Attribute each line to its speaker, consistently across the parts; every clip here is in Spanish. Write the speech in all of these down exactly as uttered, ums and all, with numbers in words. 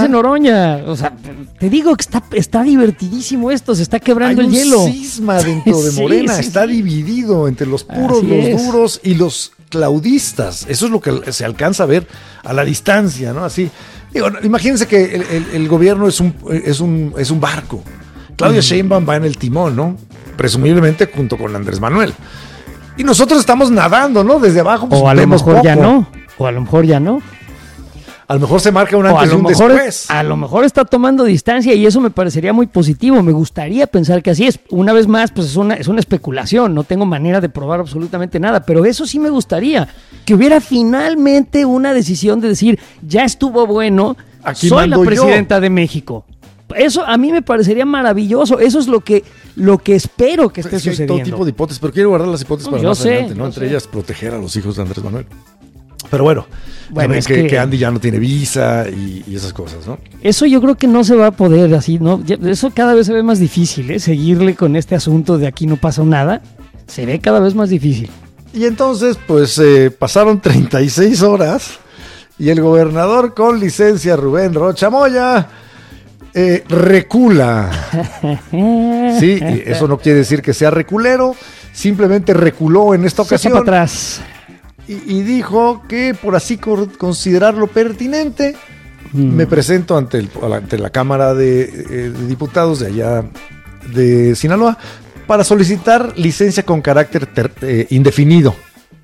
Speaker 1: en Noroña. O sea, te digo que está, está divertidísimo esto, se está quebrando
Speaker 2: Hay
Speaker 1: el
Speaker 2: un
Speaker 1: hielo.
Speaker 2: cisma dentro de Morena,
Speaker 1: sí, sí,
Speaker 2: está
Speaker 1: sí.
Speaker 2: dividido entre los puros,
Speaker 1: Así
Speaker 2: los
Speaker 1: es.
Speaker 2: duros y los claudistas. Eso es lo que se alcanza a ver a la distancia, ¿no? Así, digo, imagínense que el, el, el gobierno es un, es un, es un barco. Claudia Sheinbaum va en el timón, ¿no? Presumiblemente junto con Andrés Manuel. Y nosotros estamos nadando, ¿no? Desde abajo. Pues,
Speaker 1: O a lo
Speaker 2: vemos
Speaker 1: mejor
Speaker 2: poco.
Speaker 1: ya no. O a lo mejor ya no.
Speaker 2: A lo mejor se marca un
Speaker 1: O a
Speaker 2: antes y
Speaker 1: lo,
Speaker 2: un
Speaker 1: mejor,
Speaker 2: después.
Speaker 1: a lo mejor está tomando distancia y eso me parecería muy positivo. Me gustaría pensar que así es. Una vez más, pues es una, es una especulación. No tengo manera de probar absolutamente nada. Pero eso sí me gustaría. Que hubiera finalmente una decisión de decir, ya estuvo bueno,
Speaker 2: Aquí
Speaker 1: soy la
Speaker 2: mando yo.
Speaker 1: presidenta de México. Eso a mí me parecería maravilloso. Eso es lo que, lo que espero que esté
Speaker 2: Es que hay
Speaker 1: sucediendo.
Speaker 2: todo tipo de hipótesis, pero quiero guardar las hipótesis
Speaker 1: No,
Speaker 2: para
Speaker 1: yo
Speaker 2: más
Speaker 1: sé,
Speaker 2: adelante, ¿no?
Speaker 1: yo
Speaker 2: Entre
Speaker 1: sé.
Speaker 2: ellas, proteger a los hijos de Andrés Manuel. Pero bueno,
Speaker 1: Bueno,
Speaker 2: saben
Speaker 1: es
Speaker 2: que,
Speaker 1: que-
Speaker 2: que Andy ya no tiene visa y, y esas cosas, ¿no?
Speaker 1: Eso yo creo que no se va a poder así, ¿no? Ya- Eso cada vez se ve más difícil, ¿eh? Seguirle con este asunto de aquí no pasa nada, se ve cada vez más difícil.
Speaker 2: Y entonces, pues eh, pasaron treinta y seis horas y el gobernador con licencia, Rubén Rocha Moya, eh, recula. Sí, y eso no quiere decir que sea reculero, simplemente reculó en esta
Speaker 1: Se echa
Speaker 2: ocasión.
Speaker 1: para atrás.
Speaker 2: Y, y dijo que por así cor- considerarlo pertinente,
Speaker 1: Mm.
Speaker 2: me presento ante, el, ante la Cámara de, eh, de Diputados de allá de Sinaloa para solicitar licencia con carácter ter- eh, indefinido.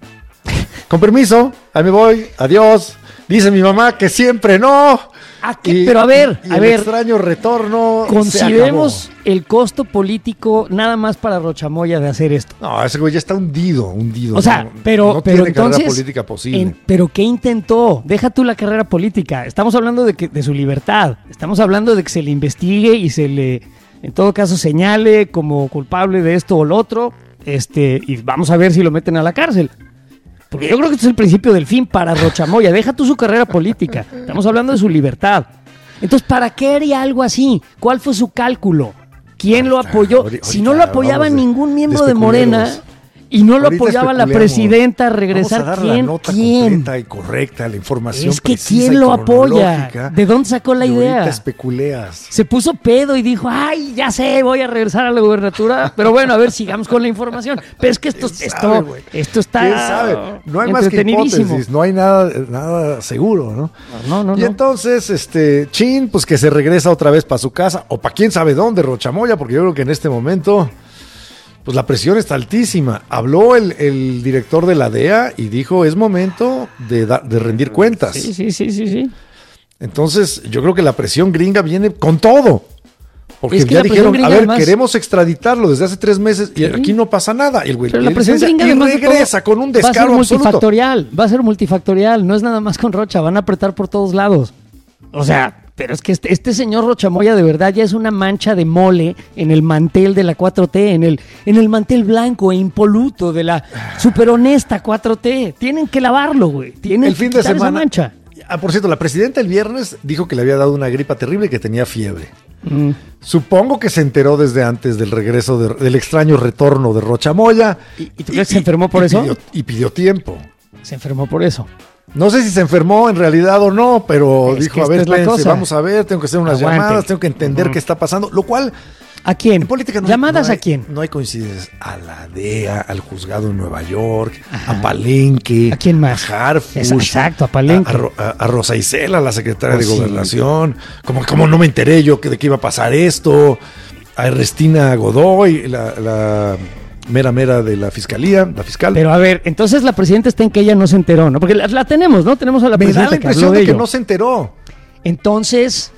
Speaker 2: Con permiso, ahí me voy, adiós. Dice mi mamá que siempre no.
Speaker 1: Ah, ¿qué? Pero a ver,
Speaker 2: y
Speaker 1: a
Speaker 2: el
Speaker 1: ver.
Speaker 2: extraño retorno. se
Speaker 1: Consideremos
Speaker 2: acabó.
Speaker 1: el costo político nada más para Rochamoya de hacer esto.
Speaker 2: No, ese güey ya está hundido, hundido.
Speaker 1: O sea,
Speaker 2: no,
Speaker 1: pero,
Speaker 2: no
Speaker 1: pero
Speaker 2: tiene carrera
Speaker 1: entonces,
Speaker 2: política posible.
Speaker 1: en- pero ¿qué intentó? Deja tú la carrera política. Estamos hablando de que de su libertad. Estamos hablando de que se le investigue y se le, en todo caso, señale como culpable de esto o lo otro. Este, y vamos a ver si lo meten a la cárcel. Porque yo creo que este es el principio del fin para Rochamoya. Deja tú su carrera política. Estamos hablando de su libertad. Entonces, ¿para qué haría algo así? ¿Cuál fue su cálculo? ¿Quién lo
Speaker 2: Ahorita,
Speaker 1: apoyó?
Speaker 2: ahorita,
Speaker 1: Si no lo apoyaba
Speaker 2: vamos de-
Speaker 1: ningún miembro
Speaker 2: de
Speaker 1: de Morena
Speaker 2: especuleros.
Speaker 1: y no lo
Speaker 2: Ahorita
Speaker 1: apoyaba la
Speaker 2: especulemos.
Speaker 1: presidenta a regresar,
Speaker 2: Vamos a dar
Speaker 1: ¿quién?
Speaker 2: la nota
Speaker 1: ¿Quién?
Speaker 2: completa y correcta, la información
Speaker 1: Es que
Speaker 2: precisa
Speaker 1: ¿quién
Speaker 2: y
Speaker 1: lo apoya?
Speaker 2: cronológica.
Speaker 1: ¿De dónde sacó la
Speaker 2: Y
Speaker 1: idea?
Speaker 2: ahorita especuleas.
Speaker 1: Se puso pedo y dijo, ay, ya sé, voy a regresar a la gubernatura. Pero bueno, a ver, sigamos con la información. Pero es que esto,
Speaker 2: ¿Quién
Speaker 1: esto,
Speaker 2: sabe, güey?
Speaker 1: esto está
Speaker 2: ¿Quién sabe? No hay más que
Speaker 1: entretenidísimo.
Speaker 2: hipótesis, no hay nada, nada seguro, ¿no?
Speaker 1: No, no,
Speaker 2: Y
Speaker 1: no.
Speaker 2: entonces, este, Chin, pues que se regresa otra vez para su casa, o para quién sabe dónde, Rochamoya, porque yo creo que en este momento, pues la presión está altísima. Habló el, el director de la D E A y dijo, es momento de, da- de rendir cuentas.
Speaker 1: Sí, sí, sí, sí, sí.
Speaker 2: Entonces, yo creo que la presión gringa viene con todo. Porque
Speaker 1: Es que
Speaker 2: ya
Speaker 1: la presión
Speaker 2: dijeron, a
Speaker 1: gringa,
Speaker 2: ver,
Speaker 1: además-
Speaker 2: queremos extraditarlo desde hace tres meses y aquí no pasa nada. Y el güey
Speaker 1: Pero
Speaker 2: le
Speaker 1: la presión
Speaker 2: licencia
Speaker 1: gringa,
Speaker 2: y
Speaker 1: además de todo,
Speaker 2: regresa con un
Speaker 1: va a ser
Speaker 2: descaro absoluto.
Speaker 1: multifactorial, va a ser multifactorial, no es nada más con Rocha, van a apretar por todos lados. O sea, pero es que este, este señor Rochamoya de verdad ya es una mancha de mole en el mantel de la cuatro T, en el, en el mantel blanco e impoluto de la super honesta cuatro T. Tienen que lavarlo, güey. Tienen
Speaker 2: El fin
Speaker 1: que
Speaker 2: de
Speaker 1: quitar esa
Speaker 2: semana.
Speaker 1: mancha.
Speaker 2: Ah, por cierto, la presidenta el viernes dijo que le había dado una gripa terrible y que tenía fiebre.
Speaker 1: Mm.
Speaker 2: Supongo que se enteró desde antes del regreso, de- del extraño retorno de Rochamoya.
Speaker 1: ¿Y, y tú crees que se enfermó por
Speaker 2: y
Speaker 1: eso?
Speaker 2: Pidió, y pidió tiempo.
Speaker 1: Se enfermó por eso.
Speaker 2: No sé si se enfermó en realidad o no, pero
Speaker 1: Es
Speaker 2: dijo,
Speaker 1: que
Speaker 2: a
Speaker 1: esta
Speaker 2: ver,
Speaker 1: es la
Speaker 2: espérense,
Speaker 1: cosa.
Speaker 2: vamos a ver, tengo que hacer unas
Speaker 1: Aguante.
Speaker 2: llamadas, tengo que entender
Speaker 1: Ujú.
Speaker 2: qué está pasando, lo cual
Speaker 1: ¿A quién?
Speaker 2: en política no hay-
Speaker 1: ¿Llamadas
Speaker 2: no hay-
Speaker 1: a quién?
Speaker 2: No hay coincidencias. A la D E A, al juzgado en Nueva York, a Palenque,
Speaker 1: ¿A quién más?
Speaker 2: a Harfuch,
Speaker 1: Es- exacto, a Palenque.
Speaker 2: a, Ro- a- a Rosa Isela, la secretaria
Speaker 1: Pues
Speaker 2: de
Speaker 1: sí.
Speaker 2: Gobernación, como, como no me enteré yo que de qué iba a pasar esto, a Ernestina Godoy, la, la mera mera de la fiscalía, la fiscal.
Speaker 1: Pero a ver, entonces la presidenta está en que ella no se enteró, ¿no? Porque la, la tenemos, ¿no? Tenemos a la
Speaker 2: me da
Speaker 1: presidenta
Speaker 2: la
Speaker 1: que habló
Speaker 2: impresión
Speaker 1: de
Speaker 2: de que
Speaker 1: ello.
Speaker 2: no se enteró.
Speaker 1: Entonces,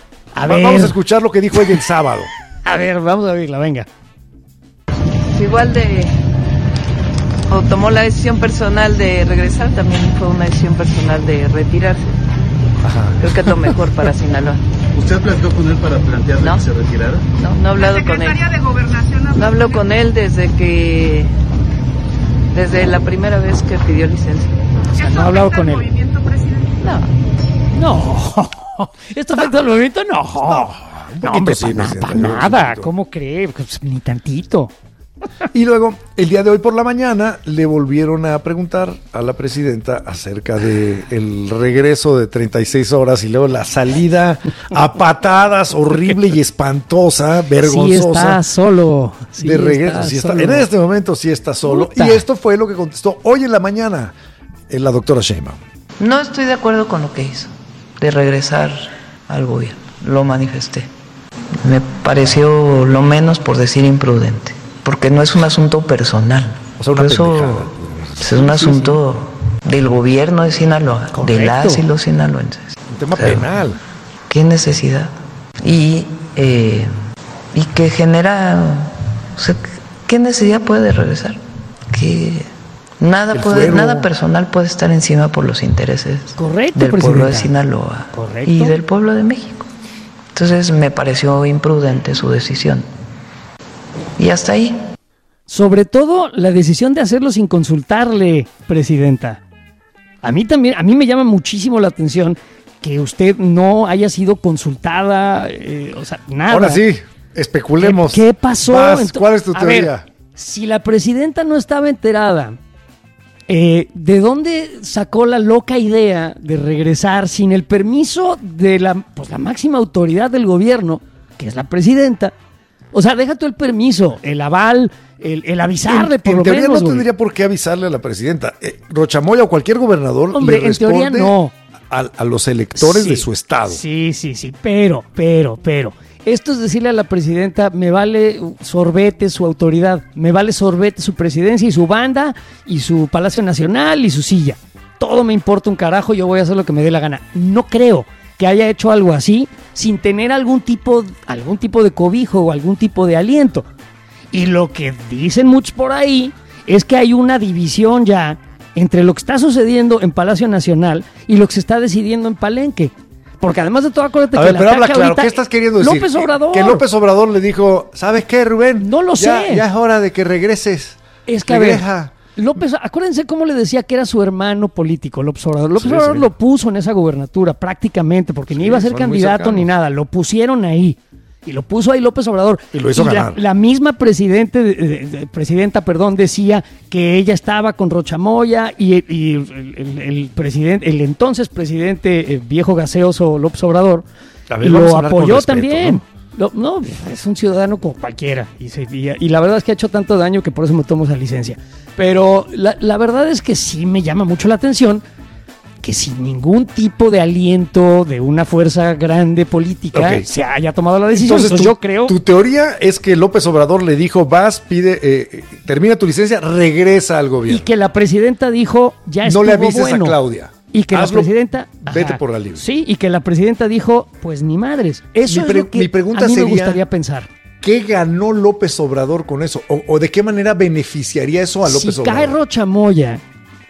Speaker 1: a
Speaker 2: Va-
Speaker 1: ver,
Speaker 2: Vamos a escuchar lo que dijo ella el sábado.
Speaker 1: a ver, vamos a oírla, venga.
Speaker 3: Igual de, o tomó la decisión personal de regresar, también fue una decisión personal de retirarse.
Speaker 2: Ajá.
Speaker 3: Creo que es lo mejor para Sinaloa.
Speaker 4: ¿Usted platicó con él para plantearle
Speaker 3: No.
Speaker 4: que se retirara?
Speaker 3: No, no he hablado con él.
Speaker 5: de Gobernación
Speaker 3: No hablo con él desde que, desde la primera vez que pidió licencia.
Speaker 1: O sea, no ha hablado con él.
Speaker 3: No,
Speaker 1: No. ¿Esto afecta al movimiento? No.
Speaker 2: un
Speaker 1: No,
Speaker 2: poquito
Speaker 1: hombre,
Speaker 2: sí,
Speaker 1: para,
Speaker 2: presidenta,
Speaker 1: para
Speaker 2: yo un
Speaker 1: nada.
Speaker 2: poquito.
Speaker 1: ¿Cómo cree? Pues, ni tantito.
Speaker 2: Y luego, el día de hoy por la mañana, le volvieron a preguntar a la presidenta acerca de el regreso de treinta y seis horas y luego la salida a patadas horrible y espantosa, vergonzosa.
Speaker 1: Sí está solo. Sí
Speaker 2: de regreso,
Speaker 1: está
Speaker 2: sí está,
Speaker 1: solo.
Speaker 2: en este momento sí está solo.
Speaker 1: Puta.
Speaker 2: Y esto fue lo que contestó hoy en la mañana eh, la doctora Sheinbaum.
Speaker 3: No estoy de acuerdo con lo que hizo, de regresar al gobierno. Lo manifesté. Me pareció lo menos por decir imprudente, porque no es un asunto personal.
Speaker 2: O sea, una
Speaker 3: Por eso
Speaker 2: pendejada.
Speaker 3: pues, es un asunto del gobierno de Sinaloa,
Speaker 1: Correcto.
Speaker 3: de las y los sinaloenses.
Speaker 2: Un tema
Speaker 3: O sea,
Speaker 2: penal.
Speaker 3: ¿Qué necesidad? Y, eh, y que genera, o sea, ¿qué necesidad puede de regresar? Que nada
Speaker 2: El
Speaker 3: puede,
Speaker 2: fuero.
Speaker 3: nada personal puede estar encima por los intereses
Speaker 1: Correcto,
Speaker 3: del pueblo de
Speaker 1: presidenta.
Speaker 3: Sinaloa
Speaker 1: Correcto.
Speaker 3: y del pueblo de México. Entonces me pareció imprudente su decisión. Y hasta ahí.
Speaker 1: Sobre todo la decisión de hacerlo sin consultarle, presidenta. A mí también, a mí me llama muchísimo la atención que usted no haya sido consultada, eh, o sea, nada.
Speaker 2: Ahora sí, especulemos.
Speaker 1: ¿Qué, qué pasó?
Speaker 2: Vas,
Speaker 1: Ento-
Speaker 2: ¿Cuál es tu
Speaker 1: A
Speaker 2: teoría?
Speaker 1: ver, si la presidenta no estaba enterada, eh, ¿de dónde sacó la loca idea de regresar sin el permiso de la, pues, la máxima autoridad del gobierno, que es la presidenta? O sea, deja tú el permiso, el aval, el, el avisarle
Speaker 2: en,
Speaker 1: por
Speaker 2: en
Speaker 1: lo
Speaker 2: teoría
Speaker 1: menos.
Speaker 2: no
Speaker 1: güey.
Speaker 2: tendría por qué avisarle a la presidenta. Eh, Rochamoya o cualquier gobernador
Speaker 1: Hombre,
Speaker 2: le
Speaker 1: en teoría
Speaker 2: responde
Speaker 1: no.
Speaker 2: a, a los electores
Speaker 1: Sí,
Speaker 2: de su estado.
Speaker 1: Sí, sí, sí, pero, pero, pero. Esto es decirle a la presidenta, me vale sorbete su autoridad, me vale sorbete su presidencia y su banda y su Palacio Nacional y su silla. Todo me importa un carajo, yo voy a hacer lo que me dé la gana. No creo que haya hecho algo así sin tener algún tipo, algún tipo de cobijo o algún tipo de aliento. Y lo que dicen muchos por ahí es que hay una división ya entre lo que está sucediendo en Palacio Nacional y lo que se está decidiendo en Palenque. Porque además de todo, acuérdate
Speaker 2: A
Speaker 1: que
Speaker 2: ver,
Speaker 1: el
Speaker 2: pero habla
Speaker 1: ataque
Speaker 2: claro,
Speaker 1: ahorita-
Speaker 2: ¿qué estás queriendo decir?
Speaker 1: López Obrador.
Speaker 2: Que, que López Obrador le dijo, ¿sabes qué, Rubén?
Speaker 1: No lo
Speaker 2: Ya-
Speaker 1: sé.
Speaker 2: Ya es hora de que regreses.
Speaker 1: Es que, a ver,
Speaker 2: Regresa.
Speaker 1: López, acuérdense cómo le decía que era su hermano político, López Obrador. López
Speaker 2: Sí,
Speaker 1: Obrador
Speaker 2: sí.
Speaker 1: lo puso en esa gubernatura prácticamente, porque
Speaker 2: Sí,
Speaker 1: ni iba a ser
Speaker 2: son muy
Speaker 1: candidato
Speaker 2: cercanos.
Speaker 1: ni nada. Lo pusieron ahí. Y lo puso ahí López Obrador.
Speaker 2: Y lo hizo
Speaker 1: la,
Speaker 2: ganar.
Speaker 1: la misma presidente, de- de- de- presidenta perdón, decía que ella estaba con Rochamoya y, y el, el- el presidente, el entonces presidente eh, viejo gaseoso López Obrador
Speaker 2: A ver, vamos
Speaker 1: lo
Speaker 2: a hablar con
Speaker 1: apoyó
Speaker 2: respeto,
Speaker 1: también. Lo- No, es un ciudadano como cualquiera. Y, se- y- y la verdad es que ha hecho tanto daño que por eso me tomo esa licencia. Pero la, la verdad es que sí me llama mucho la atención que sin ningún tipo de aliento de una fuerza grande política
Speaker 2: Ok.
Speaker 1: se haya tomado la decisión.
Speaker 2: Entonces,
Speaker 1: Entonces,
Speaker 2: tu,
Speaker 1: yo creo...
Speaker 2: tu teoría es que López Obrador le dijo, vas, pide, eh, eh, termina tu licencia, regresa al
Speaker 1: Y
Speaker 2: gobierno.
Speaker 1: que la presidenta dijo, ya
Speaker 2: No
Speaker 1: estuvo
Speaker 2: le avises
Speaker 1: bueno.
Speaker 2: a Claudia.
Speaker 1: Y que
Speaker 2: Hazlo,
Speaker 1: la presidenta...
Speaker 2: vete por la libre.
Speaker 1: Sí, y que la presidenta dijo, pues ni madres. Eso
Speaker 2: Mi
Speaker 1: es
Speaker 2: pre-
Speaker 1: lo que
Speaker 2: mi pregunta
Speaker 1: a mí me
Speaker 2: sería-
Speaker 1: gustaría pensar.
Speaker 2: ¿Qué ganó López Obrador con eso? ¿O, o de qué manera beneficiaría eso a López
Speaker 1: si
Speaker 2: Obrador?
Speaker 1: cae Rocha Moya,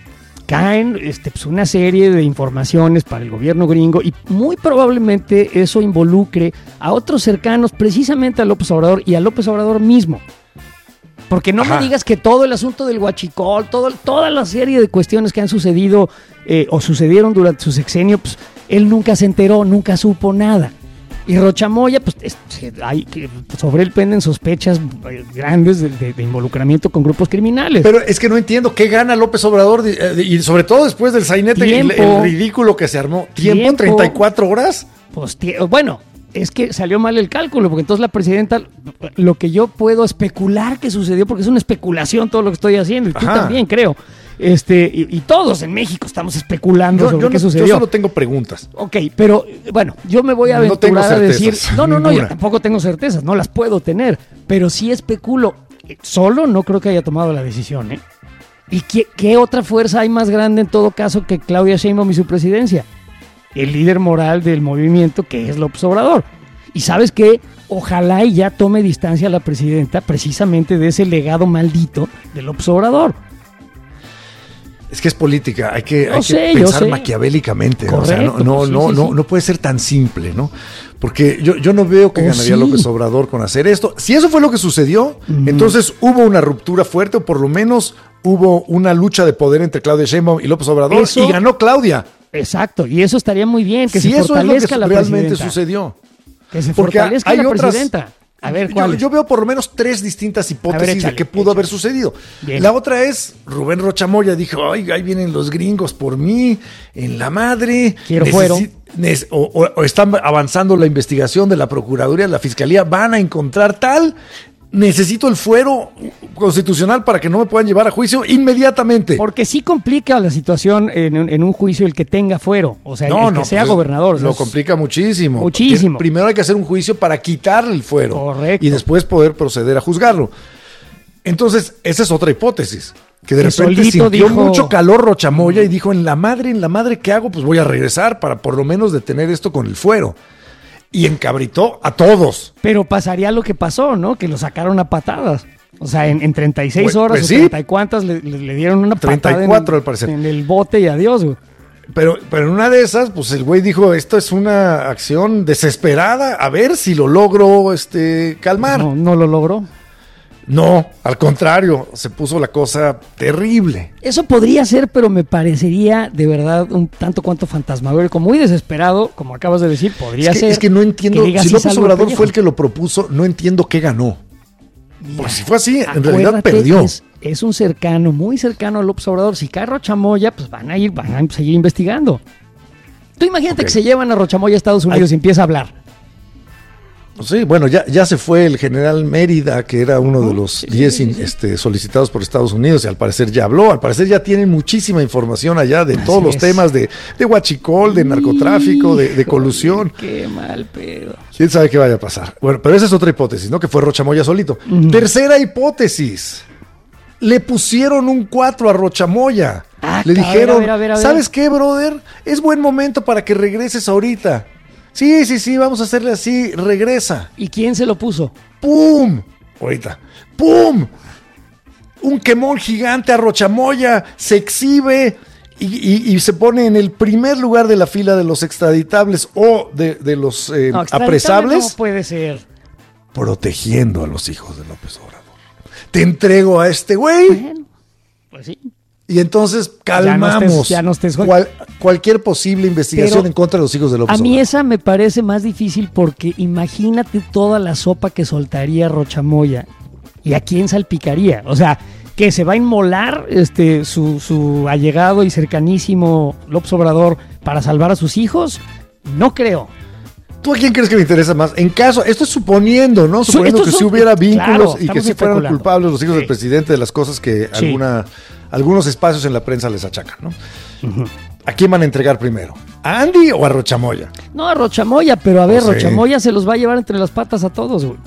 Speaker 1: caen este, pues, una serie de informaciones para el gobierno gringo y muy probablemente eso involucre a otros cercanos precisamente a López Obrador y a López Obrador mismo. Porque no
Speaker 2: Ajá.
Speaker 1: me digas que todo el asunto del huachicol, todo, toda la serie de cuestiones que han sucedido eh, o sucedieron durante su sexenio, pues él nunca se enteró, nunca supo nada. Y Rocha Moya, pues es- hay, que- sobre él penden sospechas eh, grandes de, de- de involucramiento con grupos criminales.
Speaker 2: Pero es que no entiendo qué gana López Obrador de- eh, y sobre todo después del sainete y el,
Speaker 1: Tiempo.
Speaker 2: el ridículo que se armó. ¿Tiempo?
Speaker 1: Tiempo.
Speaker 2: ¿treinta y cuatro horas?
Speaker 1: Pues, tie- bueno, es que salió mal el cálculo, porque entonces la presidenta, lo que yo puedo especular que sucedió, porque es una especulación todo lo que estoy haciendo, y tú
Speaker 2: Ajá.
Speaker 1: también creo, este, y, y todos en México estamos especulando
Speaker 2: Yo,
Speaker 1: sobre
Speaker 2: yo
Speaker 1: qué
Speaker 2: no- yo
Speaker 1: sucedió.
Speaker 2: solo tengo preguntas.
Speaker 1: Ok, pero bueno, yo me voy a
Speaker 2: No tengo
Speaker 1: aventurar a decir,
Speaker 2: certezas,
Speaker 1: no, no, no, yo
Speaker 2: ninguna.
Speaker 1: tampoco tengo certezas, no las puedo tener, pero sí especulo, solo no creo que haya tomado la decisión, ¿eh? ¿Y qué, qué otra fuerza hay más grande en todo caso que Claudia Sheinbaum y su presidencia? El líder moral del movimiento, que es López Obrador. Y sabes qué, ojalá y ya tome distancia la presidenta precisamente de ese legado maldito de López Obrador.
Speaker 2: Es que es política, hay que,
Speaker 1: Yo
Speaker 2: hay que
Speaker 1: sé, yo
Speaker 2: pensar
Speaker 1: sé.
Speaker 2: maquiavélicamente. ¿no? O sea, no,
Speaker 1: Correcto,
Speaker 2: no,
Speaker 1: pues sí,
Speaker 2: no,
Speaker 1: sí,
Speaker 2: no,
Speaker 1: sí.
Speaker 2: no puede ser tan simple, ¿no? Porque yo, yo no veo que
Speaker 1: Oh,
Speaker 2: ganaría
Speaker 1: sí.
Speaker 2: López Obrador con hacer esto. Si eso fue lo que sucedió, entonces hubo una ruptura fuerte, o por lo menos hubo una lucha de poder entre Claudia Sheinbaum y López Obrador,
Speaker 1: Eso-
Speaker 2: y ganó Claudia.
Speaker 1: Exacto, y eso estaría muy bien, que
Speaker 2: si
Speaker 1: se
Speaker 2: eso es lo que
Speaker 1: fortalezca la
Speaker 2: realmente
Speaker 1: presidenta.
Speaker 2: sucedió.
Speaker 1: Que se
Speaker 2: Porque
Speaker 1: fortalezca
Speaker 2: hay
Speaker 1: la
Speaker 2: otras,
Speaker 1: presidenta. A ver,
Speaker 2: Yo,
Speaker 1: ¿cuál?
Speaker 2: yo veo por lo menos tres distintas hipótesis
Speaker 1: échale,
Speaker 2: de qué pudo
Speaker 1: échale.
Speaker 2: haber sucedido.
Speaker 1: Bien.
Speaker 2: La otra es, Rubén Rocha Moya dijo, ay, ahí vienen los gringos por mí, en la madre.
Speaker 1: Quiero fuero.
Speaker 2: nes- o, o- o están avanzando la investigación de la Procuraduría, de la Fiscalía, van a encontrar tal, necesito el fuero constitucional para que no me puedan llevar a juicio inmediatamente.
Speaker 1: Porque sí complica la situación en, un- en un juicio el que tenga fuero, o sea, el que sea
Speaker 2: pues,
Speaker 1: gobernador. o sea,
Speaker 2: Lo
Speaker 1: es-
Speaker 2: complica muchísimo.
Speaker 1: Muchísimo.
Speaker 2: Porque primero hay que hacer un juicio para quitarle el fuero.
Speaker 1: Correcto.
Speaker 2: Y después poder proceder a juzgarlo. Entonces, esa es otra hipótesis. Que de
Speaker 1: Que
Speaker 2: repente
Speaker 1: solito
Speaker 2: sintió
Speaker 1: dijo-
Speaker 2: mucho calor Rochamoya y dijo, en la madre, en la madre, ¿qué hago? Pues voy a regresar para por lo menos detener esto con el fuero. Y encabritó a todos.
Speaker 1: Pero pasaría lo que pasó, ¿no? Que lo sacaron a patadas. O sea, en, en treinta y seis
Speaker 2: Pues-
Speaker 1: horas
Speaker 2: pues
Speaker 1: o
Speaker 2: sí.
Speaker 1: treinta y cuantas le, le- le dieron una
Speaker 2: treinta y
Speaker 1: patada
Speaker 2: cuatro
Speaker 1: en,
Speaker 2: al parecer.
Speaker 1: en el bote y adiós, güey.
Speaker 2: Pero, pero en una de esas, pues el güey dijo, esto es una acción desesperada, a ver si lo logro este, calmar.
Speaker 1: No, no lo logró.
Speaker 2: No, al contrario, se puso la cosa terrible.
Speaker 1: Eso podría ser, pero me parecería de verdad un tanto cuanto fantasmagórico, muy desesperado, como acabas de decir, podría
Speaker 2: Es que,
Speaker 1: ser.
Speaker 2: es que no entiendo,
Speaker 1: diga,
Speaker 2: si
Speaker 1: "Sí
Speaker 2: López
Speaker 1: salvo el
Speaker 2: Obrador
Speaker 1: pellejo".
Speaker 2: fue el que lo propuso, no entiendo qué ganó.
Speaker 1: Mira,
Speaker 2: Porque si fue así, en realidad
Speaker 1: acuérdate,
Speaker 2: perdió.
Speaker 1: Es, es un cercano, muy cercano a López Obrador. Si cae Rochamoya, pues van a ir, van a seguir investigando. Tú imagínate
Speaker 2: Ok.
Speaker 1: que se llevan a Rochamoya a Estados Unidos
Speaker 2: Ay.
Speaker 1: y empieza a hablar.
Speaker 2: Sí, bueno, ya, ya se fue el general Mérida, que era uno de los
Speaker 1: Sí, sí,
Speaker 2: diez
Speaker 1: sí,
Speaker 2: in-
Speaker 1: sí.
Speaker 2: este, solicitados por Estados Unidos, y al parecer ya habló, al parecer ya tienen muchísima información allá de todos los
Speaker 1: es.
Speaker 2: temas de, de huachicol, de narcotráfico, de, de colusión.
Speaker 1: Qué mal pedo.
Speaker 2: ¿Quién sabe qué vaya a pasar? Bueno, pero esa es otra hipótesis, ¿no? Que fue Rochamoya solito. Tercera hipótesis. Le pusieron un cuatro a Rochamoya.
Speaker 1: Ah,
Speaker 2: Le
Speaker 1: a ver,
Speaker 2: dijeron,
Speaker 1: a ver, a ver, a ver.
Speaker 2: ¿sabes qué, brother? Es buen momento para que regreses ahorita. Sí, sí, sí, vamos a hacerle así, regresa.
Speaker 1: ¿Y quién se lo puso?
Speaker 2: ¡Pum! Ahorita. ¡Pum! Un quemón gigante a Rochamoya, se exhibe y, y- y se pone en el primer lugar de la fila de los extraditables o de, de los eh,
Speaker 1: No, extraditable
Speaker 2: apresables,
Speaker 1: No puede ser.
Speaker 2: protegiendo a los hijos de López Obrador. Te entrego a este güey
Speaker 1: Bueno, pues sí.
Speaker 2: y entonces
Speaker 1: Ya no
Speaker 2: calmamos
Speaker 1: estés- ya no estés-
Speaker 2: cual- cualquier posible investigación
Speaker 1: Pero
Speaker 2: en contra de los hijos de López
Speaker 1: A mí
Speaker 2: Obrador.
Speaker 1: esa me parece más difícil porque imagínate toda la sopa que soltaría Rochamoya y a quién salpicaría. O sea, que se va a inmolar este, su, su allegado y cercanísimo López Obrador para salvar a sus hijos. No creo.
Speaker 2: ¿Tú a quién crees que le interesa más? En caso, esto es suponiendo, ¿no?
Speaker 1: Su-
Speaker 2: Suponiendo
Speaker 1: estos
Speaker 2: que si
Speaker 1: son-
Speaker 2: hubiera
Speaker 1: claro,
Speaker 2: vínculos y que
Speaker 1: estamos
Speaker 2: si fueran
Speaker 1: especulando.
Speaker 2: culpables los hijos
Speaker 1: Sí.
Speaker 2: del presidente de las cosas que
Speaker 1: Sí.
Speaker 2: alguna, algunos espacios en la prensa les achacan, ¿no? ¿A quién van a entregar primero? ¿A Andy o a Rochamoya?
Speaker 1: No a Rochamoya, pero a ver,
Speaker 2: No sé.
Speaker 1: Rochamoya se los va a llevar entre las patas a todos, güey.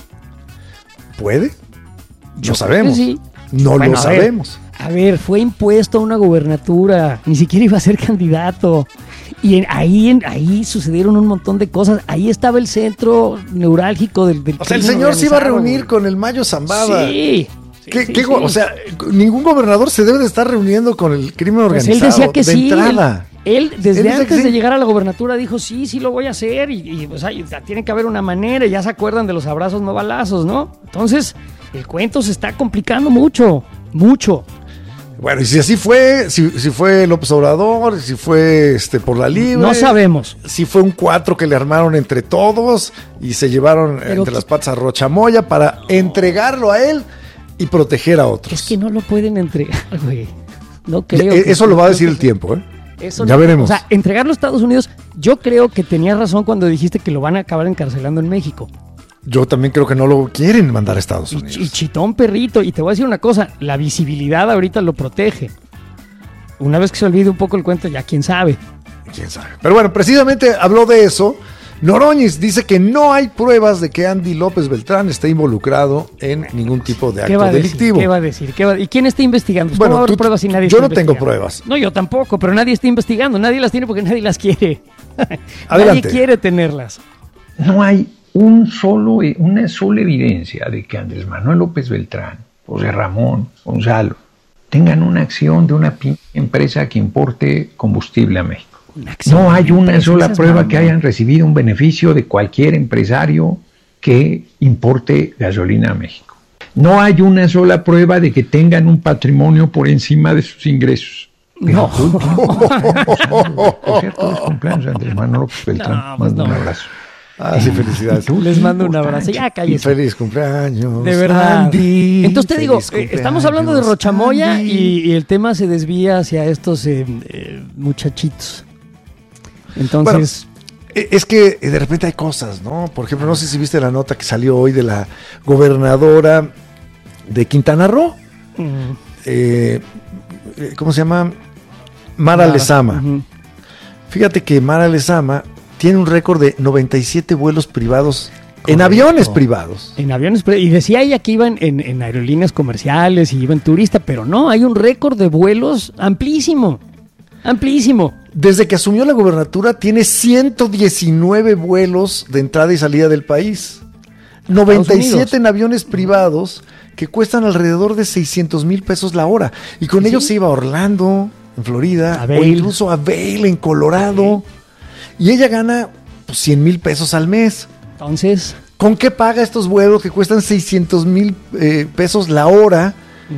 Speaker 2: ¿Puede?
Speaker 1: Yo
Speaker 2: No
Speaker 1: creo
Speaker 2: sabemos.
Speaker 1: que sí.
Speaker 2: No
Speaker 1: Bueno,
Speaker 2: lo
Speaker 1: a ver,
Speaker 2: sabemos.
Speaker 1: A ver, fue impuesto a una gubernatura, ni siquiera iba a ser candidato. Y en- ahí, en- ahí sucedieron un montón de cosas. Ahí estaba el centro neurálgico del, del
Speaker 2: O sea, el
Speaker 1: crimen
Speaker 2: señor se iba a
Speaker 1: organizado,
Speaker 2: reunir
Speaker 1: güey.
Speaker 2: con el Mayo Zambada.
Speaker 1: Sí.
Speaker 2: ¿Qué-
Speaker 1: sí,
Speaker 2: qué
Speaker 1: sí,
Speaker 2: go-
Speaker 1: sí.
Speaker 2: O sea, ningún gobernador se debe de estar reuniendo con el crimen
Speaker 1: Pues él
Speaker 2: organizado.
Speaker 1: decía que
Speaker 2: de
Speaker 1: sí. Él,
Speaker 2: entrada.
Speaker 1: él, desde
Speaker 2: Él decía que
Speaker 1: antes
Speaker 2: sí.
Speaker 1: de llegar a la gobernatura, dijo: sí, sí lo voy a hacer. Y, y, o sea, y, tiene que haber una manera. Y ya se acuerdan de los abrazos, no balazos, ¿no? Entonces, el cuento se está complicando mucho. Mucho.
Speaker 2: Bueno, y si así fue, si, si fue López Obrador, si fue este por la libre.
Speaker 1: No sabemos.
Speaker 2: Si fue un cuatro que le armaron entre todos y se llevaron
Speaker 1: Pero
Speaker 2: entre
Speaker 1: que-
Speaker 2: las patas a Rochamoya para entregarlo a él y proteger a otros.
Speaker 1: Es que no lo pueden entregar, güey. No creo.
Speaker 2: Eh,
Speaker 1: que-
Speaker 2: Eso lo va a
Speaker 1: creo
Speaker 2: decir
Speaker 1: que-
Speaker 2: el tiempo, ¿eh?
Speaker 1: Eso
Speaker 2: Ya
Speaker 1: no-
Speaker 2: veremos.
Speaker 1: O sea, entregarlo a Estados Unidos, yo creo que tenías razón cuando dijiste que lo van a acabar encarcelando en México.
Speaker 2: Yo también creo que no lo quieren mandar a Estados
Speaker 1: Y,
Speaker 2: Unidos.
Speaker 1: y chitón perrito. Y te voy a decir una cosa, la visibilidad ahorita lo protege. Una vez que se olvide un poco el cuento, ya quién sabe.
Speaker 2: ¿Quién sabe? Pero bueno, precisamente habló de eso. Noroñez dice que no hay pruebas de que Andy López Beltrán esté involucrado en ningún tipo de
Speaker 1: ¿Qué
Speaker 2: acto
Speaker 1: va a decir?
Speaker 2: delictivo.
Speaker 1: ¿Qué va a decir? ¿Qué va a- ¿Y quién está investigando? Pues,
Speaker 2: Bueno,
Speaker 1: ¿cómo va a haber
Speaker 2: tú-
Speaker 1: pruebas si nadie
Speaker 2: yo
Speaker 1: está
Speaker 2: no tengo
Speaker 1: investigando?
Speaker 2: pruebas.
Speaker 1: No, yo tampoco, pero nadie está investigando. Nadie las tiene porque nadie las quiere.
Speaker 2: Adelante.
Speaker 1: Nadie quiere tenerlas.
Speaker 5: No hay un solo, una sola evidencia de que Andrés Manuel López Beltrán, José Ramón, Gonzalo, tengan una acción de una pi- empresa que importe combustible a México.
Speaker 1: Una acción
Speaker 5: No hay
Speaker 1: de
Speaker 5: una
Speaker 1: empresas,
Speaker 5: sola
Speaker 1: esas
Speaker 5: prueba
Speaker 1: mamonas.
Speaker 5: que hayan recibido un beneficio de cualquier empresario que importe gasolina a México. No hay una sola prueba de que tengan un patrimonio por encima de sus ingresos.
Speaker 1: No.
Speaker 5: Todo el tiempo están acusando. Por cierto, es cumpleaños de Andrés Manuel López Beltrán.
Speaker 1: No, pues
Speaker 5: Mando
Speaker 1: no.
Speaker 5: un abrazo.
Speaker 2: Ah, sí, felicidades.
Speaker 1: Les mando un abrazo. Ya cállese.
Speaker 2: Feliz cumpleaños.
Speaker 1: De verdad.
Speaker 2: Andy.
Speaker 1: Entonces te digo,
Speaker 2: Feliz
Speaker 1: eh, estamos hablando de
Speaker 2: cumpleaños,
Speaker 1: Rochamoya
Speaker 2: Andy.
Speaker 1: y, y el tema se desvía hacia estos eh, eh, muchachitos. Entonces,
Speaker 2: Eh, Es que eh, de repente hay cosas, ¿no? Por ejemplo, no sé si viste la nota que salió hoy de la gobernadora de Quintana Roo.
Speaker 1: mm,
Speaker 2: Eh, eh, ¿Cómo se llama? Mara
Speaker 1: nada.
Speaker 2: Lezama.
Speaker 1: Ujú.
Speaker 2: Fíjate que Mara Lezama tiene un récord de noventa y siete vuelos privados en
Speaker 1: Correcto.
Speaker 2: aviones privados.
Speaker 1: En aviones, y decía ella que iban en, en aerolíneas comerciales y iban turista, pero no, hay un récord de vuelos amplísimo, amplísimo.
Speaker 2: Desde que asumió la gubernatura tiene ciento diecinueve vuelos de entrada y salida del país. noventa y siete en aviones privados que cuestan alrededor de seiscientos mil pesos la hora. Y con
Speaker 1: Sí.
Speaker 2: ellos se iba a Orlando, en Florida,
Speaker 1: A
Speaker 2: o
Speaker 1: Vail.
Speaker 2: incluso a Vail, en Colorado. Y ella gana pues, cien mil pesos al mes.
Speaker 1: Entonces,
Speaker 2: ¿Con qué paga estos vuelos que cuestan seiscientos mil eh, pesos la hora?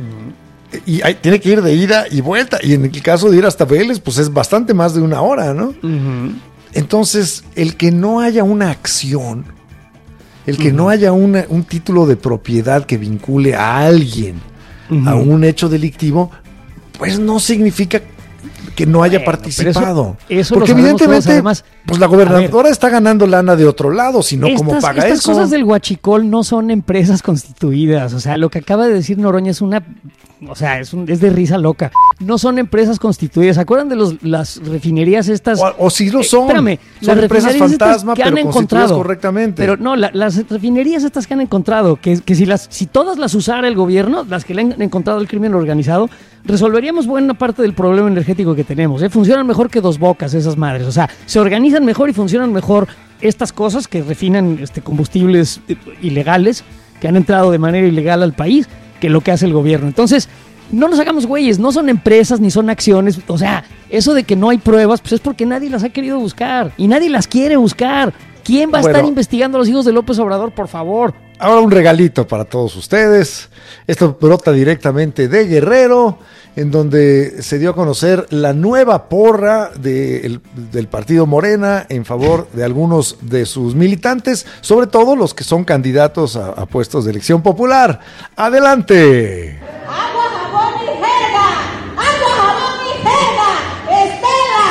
Speaker 2: Y hay- tiene que ir de ida y vuelta. Y en el caso de ir hasta Vélez, pues es bastante más de una hora, ¿no?
Speaker 1: ujú,
Speaker 2: Entonces, el que no haya una acción, el que no haya una- un título de propiedad que vincule a alguien
Speaker 1: ujú.
Speaker 2: a un hecho delictivo, pues no significa que no haya
Speaker 1: Bueno, pero
Speaker 2: participado.
Speaker 1: eso- eso lo
Speaker 2: Porque
Speaker 1: sabemos todos,
Speaker 2: evidentemente,
Speaker 1: además.
Speaker 2: pues la gobernadora está ganando lana de otro lado, si no, ¿cómo
Speaker 1: Estas,
Speaker 2: paga
Speaker 1: estas
Speaker 2: eso?
Speaker 1: cosas del huachicol no son empresas constituidas. O sea, lo que acaba de decir Noroña es una... O sea, es, un- es de risa loca. No son empresas constituidas. ¿Se acuerdan de los, las refinerías estas?
Speaker 2: O, o sí lo
Speaker 1: Eh,
Speaker 2: son.
Speaker 1: espérame,
Speaker 2: son
Speaker 1: las
Speaker 2: empresas
Speaker 1: refinerías estas
Speaker 2: fantasma,
Speaker 1: que
Speaker 2: pero
Speaker 1: han
Speaker 2: constituidas
Speaker 1: encontrado
Speaker 2: correctamente.
Speaker 1: Pero no, la- las refinerías estas que han encontrado, que, que si las si todas las usara el gobierno, las que le han encontrado el crimen organizado, resolveríamos buena parte del problema energético que tenemos. ¿eh? Funcionan mejor que Dos Bocas esas madres. O sea, se organizan mejor y funcionan mejor estas cosas que refinan este, combustibles eh, ilegales que han entrado de manera ilegal al país que lo que hace el gobierno. Entonces, no nos hagamos güeyes, no son empresas ni son acciones. O sea, eso de que no hay pruebas, pues es porque nadie las ha querido buscar y nadie las quiere buscar. ¿Quién va a
Speaker 2: Bueno.
Speaker 1: estar investigando a los hijos de López Obrador, por favor?
Speaker 2: Ahora un regalito para todos ustedes. Esto brota directamente de Guerrero, en donde se dio a conocer la nueva porra de el- del partido Morena en favor de algunos de sus militantes, sobre todo los que son candidatos a, a puestos de elección popular. ¡Adelante!
Speaker 6: Agua, jabón y jerga. Agua, jabón y jerga. Estela,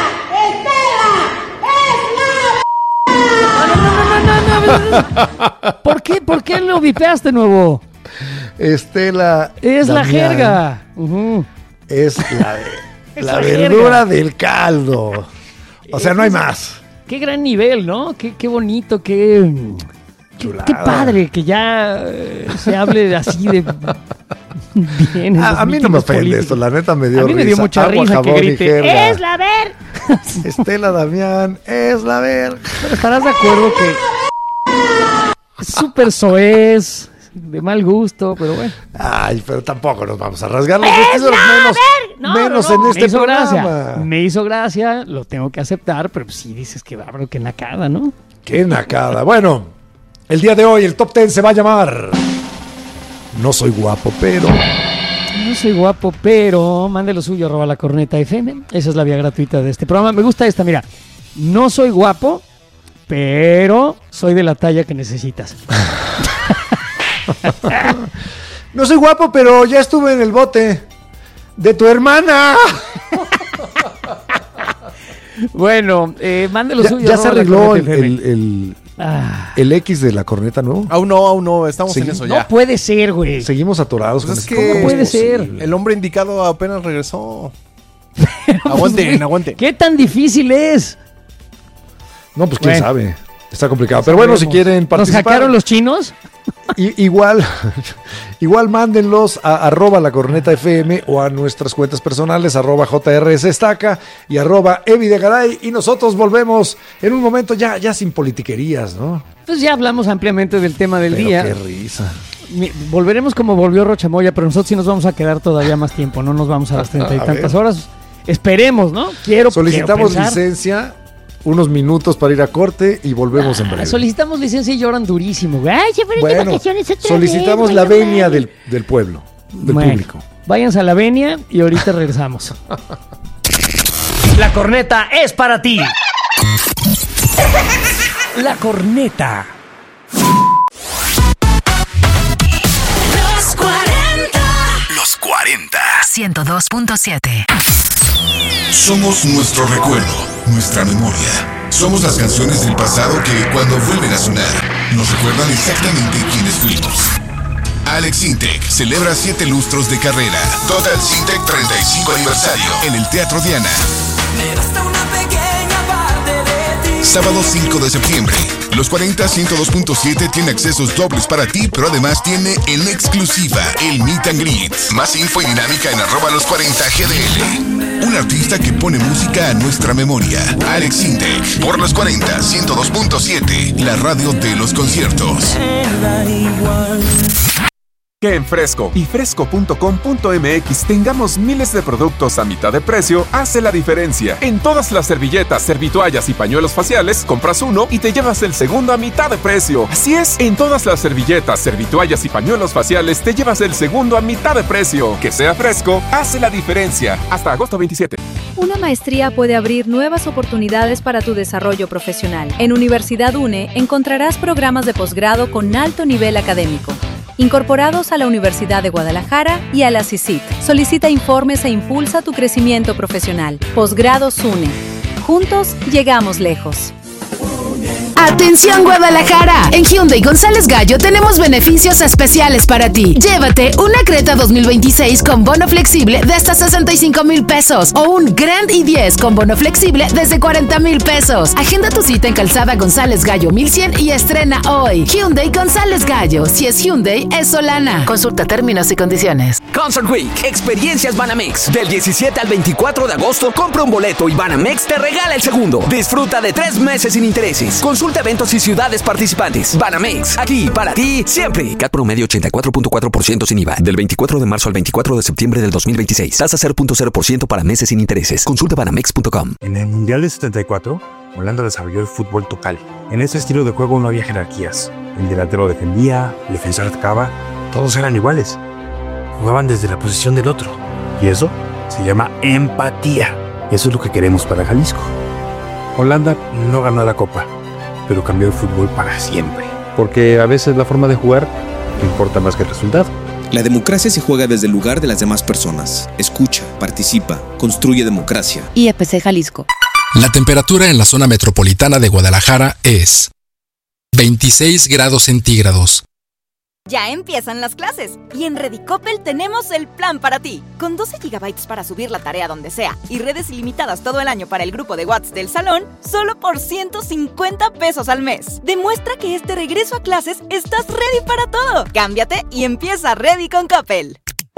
Speaker 6: Estela, es la...
Speaker 1: ¿Por qué? ¿Por qué lo vipeaste, nuevo?
Speaker 2: Estela.
Speaker 1: Es la
Speaker 2: Damián,
Speaker 1: jerga. Ujú.
Speaker 2: Es la,
Speaker 1: Es
Speaker 2: la
Speaker 1: la
Speaker 2: verdura
Speaker 1: jerga.
Speaker 2: del caldo. O sea, no hay más.
Speaker 1: Qué gran nivel, ¿no? Qué, qué bonito, qué, qué,
Speaker 2: Chulada.
Speaker 1: qué padre que ya eh, se hable así de bien. en los
Speaker 2: A, a mí no me
Speaker 1: mítines
Speaker 2: ofende
Speaker 1: políticos.
Speaker 2: esto, la neta me dio
Speaker 1: A mí me dio
Speaker 2: risa.
Speaker 1: mucha
Speaker 2: Agua,
Speaker 1: risa que
Speaker 2: jabón y
Speaker 1: grite,
Speaker 2: jerga.
Speaker 1: ¡es la ver!
Speaker 2: Estela Damián, es la ver.
Speaker 1: Pero estarás de acuerdo que es súper soez, de mal gusto, pero bueno.
Speaker 2: Ay, pero tampoco nos vamos a rasgar los
Speaker 1: ¡Es
Speaker 2: vestidos,
Speaker 1: la
Speaker 2: menos,
Speaker 1: ver! No,
Speaker 2: menos
Speaker 1: no, no,
Speaker 2: en este
Speaker 1: me hizo
Speaker 2: programa.
Speaker 1: gracia. Me hizo gracia, lo tengo que aceptar, pero pues sí dices que bárbaro, que nacada, ¿no?
Speaker 2: Qué nacada. Bueno, el día de hoy el top ten se va a llamar No soy guapo, pero...
Speaker 1: No soy guapo, pero mande lo suyo, arroba la corneta F M. Esa es la vía gratuita de este programa. Me gusta esta, mira. No soy guapo, pero soy de la talla que necesitas.
Speaker 2: No soy guapo, pero ya estuve en el bote de tu hermana.
Speaker 1: Bueno, eh, mande lo
Speaker 2: Ya,
Speaker 1: suyo.
Speaker 2: ya se
Speaker 1: arroba la
Speaker 2: arregló el,
Speaker 1: corneta F M.
Speaker 2: el, el-
Speaker 1: Ah,
Speaker 2: el X de la corneta, ¿no?
Speaker 7: Aún no, aún no, estamos
Speaker 2: Sí.
Speaker 7: en eso
Speaker 1: no
Speaker 7: ya.
Speaker 1: puede ser, güey.
Speaker 2: Seguimos atorados
Speaker 7: Pues
Speaker 2: con
Speaker 7: es
Speaker 2: esto.
Speaker 7: que-
Speaker 2: ¿Cómo
Speaker 1: No puede ser.
Speaker 2: posible?
Speaker 7: El hombre indicado apenas regresó. Aguanten, aguanten.
Speaker 1: ¿Qué tan difícil es?
Speaker 2: No, pues quién
Speaker 1: Bueno.
Speaker 2: sabe. Está complicado. Pero bueno, si quieren
Speaker 1: ¿Nos
Speaker 2: participar...
Speaker 1: hackearon los chinos?
Speaker 2: I- igual, igual mándenlos a arroba la corneta F M o a nuestras cuentas personales, arroba J R S Estaca y arroba Evi de Garay. Y nosotros volvemos en un momento ya, ya sin politiquerías, ¿no?
Speaker 1: Pues ya hablamos ampliamente del tema del
Speaker 2: Pero
Speaker 1: día.
Speaker 2: qué risa.
Speaker 1: Mi- Volveremos como volvió Rochamoya, pero nosotros sí nos vamos a quedar todavía más tiempo, no nos vamos a las treinta y
Speaker 2: A
Speaker 1: tantas
Speaker 2: ver.
Speaker 1: horas. Esperemos, ¿no? Quiero
Speaker 2: Solicitamos
Speaker 1: quiero pensar.
Speaker 2: licencia, unos minutos para ir a corte y volvemos en breve.
Speaker 1: Solicitamos licencia y lloran durísimo, güey. Ay, se fueron de
Speaker 2: Bueno,
Speaker 1: vacaciones otra
Speaker 2: solicitamos
Speaker 1: vez,
Speaker 2: la
Speaker 1: güey, no
Speaker 2: venia
Speaker 1: mames.
Speaker 2: del, del pueblo, del
Speaker 1: Bueno,
Speaker 2: público.
Speaker 1: Váyanse a la venia y ahorita regresamos.
Speaker 8: La corneta es para ti.
Speaker 1: La Corneta.
Speaker 8: Los cuarenta.
Speaker 9: Los cuarenta.
Speaker 8: ciento dos punto siete.
Speaker 9: Somos nuestro recuerdo, nuestra memoria. Somos las canciones del pasado que, cuando vuelven a sonar, nos recuerdan exactamente quiénes fuimos. Alex Sintek celebra siete lustros de carrera. Total Sintek treinta y cinco aniversario en el Teatro Diana.
Speaker 8: Me basta una pequeña parte de ti.
Speaker 9: Sábado cinco de septiembre. Los cuarenta ciento dos punto siete tiene accesos dobles para ti, pero además tiene en exclusiva el Meet and Greet. Más info y dinámica en arroba los cuarenta G D L. Un artista que pone música a nuestra memoria. Alex Sintek. Por los cuarenta ciento dos punto siete. La radio de los conciertos.
Speaker 10: Que en Fresco y fresco punto com punto m x tengamos miles de productos a mitad de precio hace la diferencia. En todas las servilletas, servitoallas y pañuelos faciales, compras uno y te llevas el segundo a mitad de precio. Así es, en todas las servilletas, servitoallas y pañuelos faciales te llevas el segundo a mitad de precio. Que sea Fresco hace la diferencia. Hasta agosto veintisiete.
Speaker 11: Una maestría puede abrir nuevas oportunidades para tu desarrollo profesional. En Universidad UNE encontrarás programas de posgrado con alto nivel académico, incorporados a la Universidad de Guadalajara y a la C I C I T. Solicita informes e impulsa tu crecimiento profesional. Posgrados UNE. Juntos llegamos lejos.
Speaker 12: ¡Atención Guadalajara! En Hyundai González Gallo tenemos beneficios especiales para ti. Llévate una Creta dos mil veintiséis con bono flexible de hasta sesenta y cinco mil pesos o un Grand i diez con bono flexible desde cuarenta mil pesos. Agenda tu cita en Calzada González Gallo mil cien y estrena hoy. Hyundai González Gallo. Si es Hyundai, es Solana. Consulta términos y condiciones.
Speaker 13: Concert Week. Experiencias Banamex. Del diecisiete al veinticuatro de agosto, compra un boleto y Banamex te regala el segundo. Disfruta de tres meses sin intereses. Consulta eventos y ciudades participantes. Banamex, aquí para ti siempre. C A T promedio ochenta y cuatro punto cuatro por ciento sin I V A. Del veinticuatro de marzo al veinticuatro de septiembre del dos mil veintiséis. Tasa cero punto cero por ciento para meses sin intereses. Consulta banamex punto com.
Speaker 14: En el Mundial de setenta y cuatro, Holanda desarrolló el fútbol total. En ese estilo de juego no había jerarquías. El delantero defendía, el defensor atacaba. Todos eran iguales. Jugaban desde la posición del otro. Y eso se llama empatía. Eso es lo que queremos para Jalisco. Holanda no ganó la Copa, pero cambió el fútbol para siempre. Porque a veces la forma de jugar importa más que el resultado.
Speaker 15: La democracia se juega desde el lugar de las demás personas. Escucha, participa, construye democracia.
Speaker 16: I E P C Jalisco.
Speaker 17: La temperatura en la zona metropolitana de Guadalajara es veintiséis grados centígrados.
Speaker 18: Ya empiezan las clases y en Redicopel tenemos el plan para ti. Con doce gigabytes para subir la tarea donde sea y redes ilimitadas todo el año para el grupo de WhatsApp del salón, solo por ciento cincuenta pesos al mes. Demuestra que este regreso a clases estás ready para todo. Cámbiate y empieza Ready con Coppel.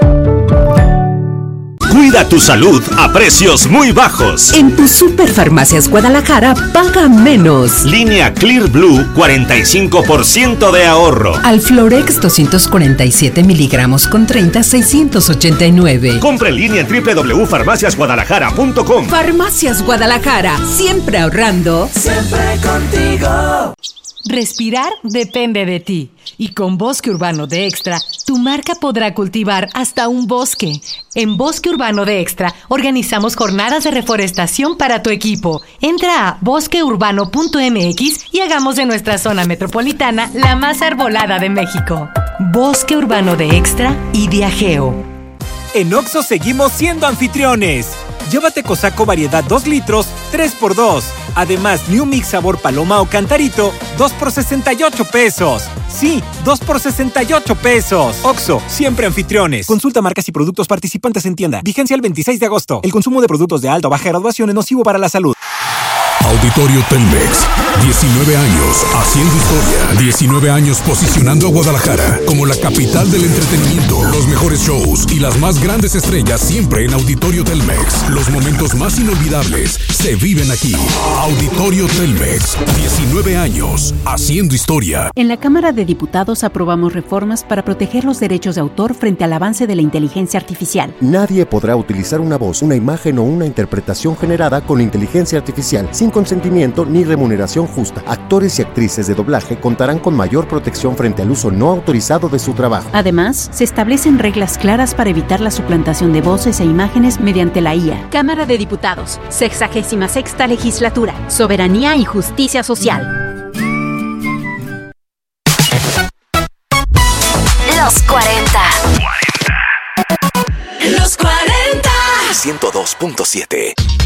Speaker 19: Cuida tu salud a precios muy bajos.
Speaker 20: En tu Superfarmacias Guadalajara, paga menos.
Speaker 19: Línea Clear Blue, cuarenta y cinco por ciento de ahorro.
Speaker 20: Alflorex doscientos cuarenta y siete miligramos con treinta, seiscientos ochenta y nueve.
Speaker 19: Compre en línea en doble u doble u doble u punto farmacias guadalajara punto com.
Speaker 20: Farmacias Guadalajara, siempre ahorrando.
Speaker 8: Siempre contigo.
Speaker 21: Respirar depende de ti. Y con Bosque Urbano de Extra, tu marca podrá cultivar hasta un bosque. En Bosque Urbano de Extra, organizamos jornadas de reforestación para tu equipo. Entra a bosque urbano punto m x y hagamos de nuestra zona metropolitana la más arbolada de México. Bosque Urbano de Extra y Diageo.
Speaker 22: En Oxxo seguimos siendo anfitriones. Llévate Cosaco variedad dos litros, tres por dos. Además, New Mix sabor paloma o cantarito, dos por sesenta y ocho pesos. Sí, dos por sesenta y ocho pesos. Oxxo, siempre anfitriones. Consulta marcas y productos participantes en tienda. Vigencia el veintiséis de agosto. El consumo de productos de alta o baja graduación es nocivo para la salud.
Speaker 23: Auditorio Telmex, diecinueve años haciendo historia, diecinueve años posicionando a Guadalajara como la capital del entretenimiento, los mejores shows y las más grandes estrellas siempre en Auditorio Telmex. Los momentos más inolvidables se viven aquí. Auditorio Telmex, diecinueve años haciendo historia.
Speaker 24: En la Cámara de Diputados aprobamos reformas para proteger los derechos de autor frente al avance de la inteligencia artificial.
Speaker 25: Nadie podrá utilizar una voz, una imagen o una interpretación generada con inteligencia artificial sin consentimiento ni remuneración justa. Actores y actrices de doblaje contarán con mayor protección frente al uso no autorizado de su trabajo.
Speaker 24: Además, se establecen reglas claras para evitar la suplantación de voces e imágenes mediante la I A.
Speaker 26: Cámara de Diputados, sexagésima sexta legislatura, Soberanía y Justicia Social.
Speaker 3: ciento dos punto siete.